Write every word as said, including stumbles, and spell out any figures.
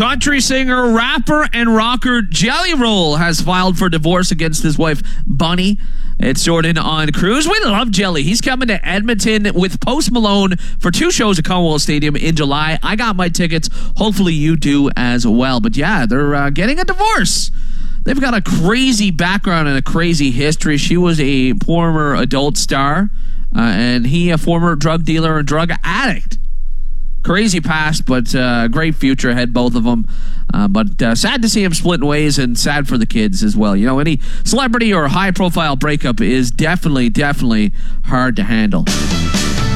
Country singer, rapper, and rocker Jelly Roll has filed for divorce against his wife, Bunny. It's Jordan on Cruise. We love Jelly. He's coming to Edmonton with Post Malone for two shows at Commonwealth Stadium in July. I got my tickets. Hopefully you do as well. But yeah, they're uh, getting a divorce. They've got a crazy background and a crazy history. She was a former adult star, uh, and he a former drug dealer and drug addict. Crazy past, but uh, great future ahead, both of them. Uh, but uh, sad to see him splitting ways, and sad for the kids as well. You know, any celebrity or high-profile breakup is definitely, definitely hard to handle.